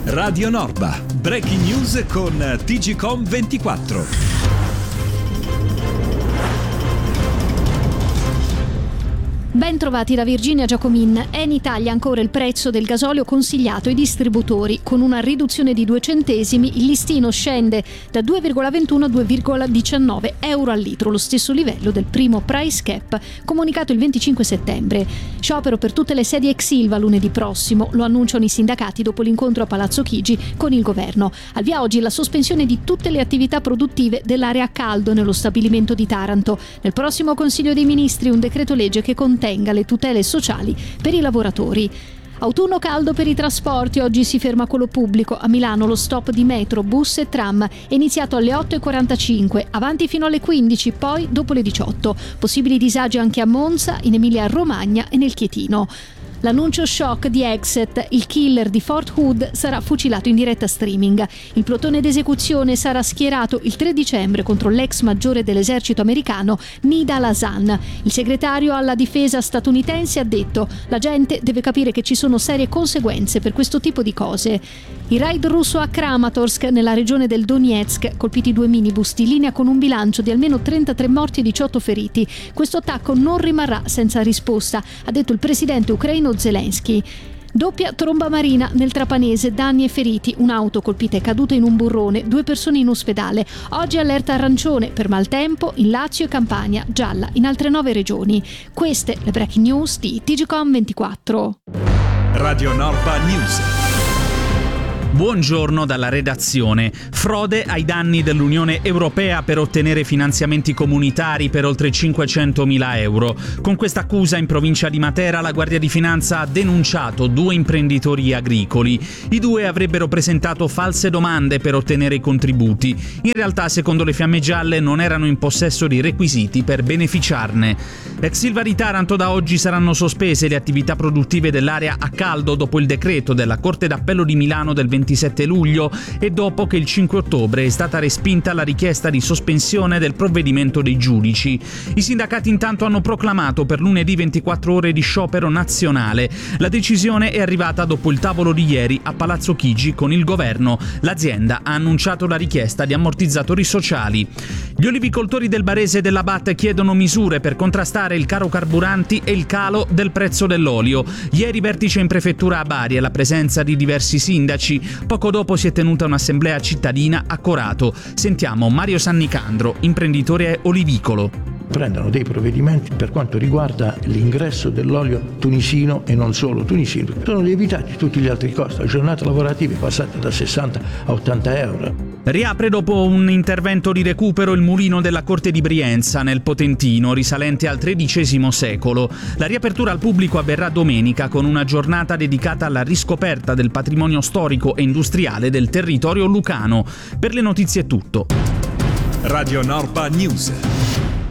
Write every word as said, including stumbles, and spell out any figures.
Radio Norba, breaking news con T G Com ventiquattro. Ben trovati da Virginia Giacomin. È in Italia ancora il prezzo del gasolio consigliato ai distributori. Con una riduzione di due centesimi, il listino scende da due virgola ventuno a due virgola diciannove euro al litro, lo stesso livello del primo price cap comunicato il venticinque settembre. Sciopero per tutte le sedi ex Ilva lunedì prossimo, lo annunciano i sindacati dopo l'incontro a Palazzo Chigi con il governo. Al via oggi la sospensione di tutte le attività produttive dell'area a caldo nello stabilimento di Taranto. Nel prossimo Consiglio dei Ministri un decreto legge che contenga le tutele sociali per i lavoratori. Autunno caldo per i trasporti, oggi si ferma quello pubblico. A Milano lo stop di metro, bus e tram è iniziato alle otto e quarantacinque, avanti fino alle quindici, poi dopo le diciotto. Possibili disagi anche a Monza, in Emilia-Romagna e nel Chietino. L'annuncio shock di Exet, il killer di Fort Hood, sarà fucilato in diretta streaming. Il plotone d'esecuzione sarà schierato il tre dicembre contro l'ex maggiore dell'esercito americano Nida Lazan. Il segretario alla difesa statunitense ha detto: la gente deve capire che ci sono serie conseguenze per questo tipo di cose. Il raid russo a Kramatorsk, nella regione del Donetsk, colpiti due minibus di linea con un bilancio di almeno trentatré morti e diciotto feriti. Questo attacco non rimarrà senza risposta, ha detto il presidente ucraino Zelensky. Doppia tromba marina nel Trapanese, danni e feriti, un'auto colpita e caduta in un burrone, due persone in ospedale. Oggi allerta arancione per maltempo in Lazio e Campania, gialla in altre nove regioni. Queste le breaking news di T G Com ventiquattro. Radio Norba News. Buongiorno dalla redazione. Frode ai danni dell'Unione Europea per ottenere finanziamenti comunitari per oltre cinquecentomila euro. Con questa accusa in provincia di Matera la Guardia di Finanza ha denunciato due imprenditori agricoli. I due avrebbero presentato false domande per ottenere i contributi. In realtà, secondo le Fiamme Gialle, non erano in possesso dei requisiti per beneficiarne. Ex Ilva di Taranto, da oggi saranno sospese le attività produttive dell'area a caldo dopo il decreto della Corte d'Appello di Milano del ventisette luglio e dopo che il cinque ottobre è stata respinta la richiesta di sospensione del provvedimento dei giudici. I sindacati intanto hanno proclamato per lunedì ventiquattro ore di sciopero nazionale. La decisione è arrivata dopo il tavolo di ieri a Palazzo Chigi con il governo. L'azienda ha annunciato la richiesta di ammortizzatori sociali. Gli olivicoltori del Barese e della Batte chiedono misure per contrastare il caro carburanti e il calo del prezzo dell'olio. Ieri vertice in prefettura a Bari alla presenza di diversi sindaci. Poco dopo si è tenuta un'assemblea cittadina a Corato. Sentiamo Mario Sannicandro, imprenditore olivicolo. Prendano dei provvedimenti per quanto riguarda l'ingresso dell'olio tunisino e non solo tunisino. Sono lievitati tutti gli altri costi. Le giornate lavorative passate da sessanta a ottanta euro. Riapre dopo un intervento di recupero il mulino della Corte di Brienza nel Potentino, risalente al tredicesimo secolo. La riapertura al pubblico avverrà domenica con una giornata dedicata alla riscoperta del patrimonio storico e industriale del territorio lucano. Per le notizie è tutto. Radio Norba News.